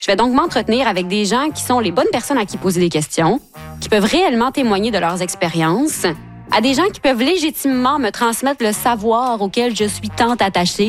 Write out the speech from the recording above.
Je vais donc m'entretenir avec des gens qui sont les bonnes personnes à qui poser des questions, qui peuvent réellement témoigner de leurs expériences, à des gens qui peuvent légitimement me transmettre le savoir auquel je suis tant attachée